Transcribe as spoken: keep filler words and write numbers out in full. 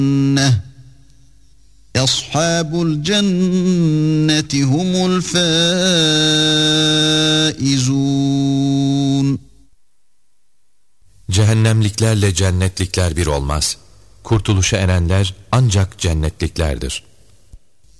Ashabul cenneti humul faizun. Cehennemliklerle cennetlikler bir olmaz. Kurtuluşa erenler ancak cennetliklerdir.